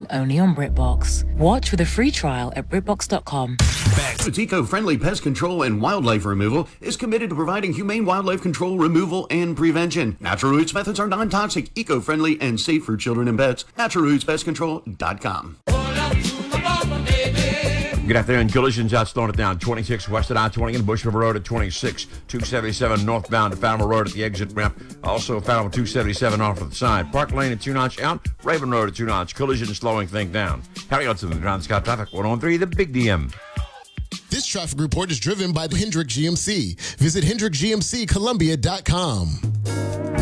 only on BritBox. Watch with a free trial at BritBox.com. Its eco-friendly pest control and wildlife removal is committed to providing humane wildlife control, removal, and prevention. Natural Roots methods are non-toxic, eco-friendly, and safe for children and pets. NaturalRootsPestControl.com. Good afternoon. Collisions out, slowing it down. 26 west at I-20 and Bush River Road at 26. 277 northbound to Fowler Road at the exit ramp. Also Fowler 277 off to the side. Park Lane at 2 notch out. Raven Road at 2 notch. Collision slowing things down. Harry Hudson, the John Scott Traffic 103, the Big DM. This traffic report is driven by the Hendrick GMC. Visit HendrickGMCColumbia.com.